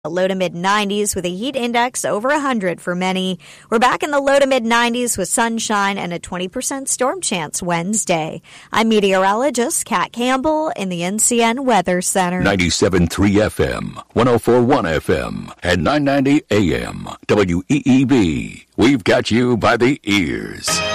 Low to mid 90s with a heat index over 100 for many. We're back in the low to mid 90s with sunshine and a 20% storm chance Wednesday. I'm meteorologist Kat Campbell in the NCN Weather Center. 97.3 FM, 104.1 FM, and 990 AM. WEEB. We've got you by the ears.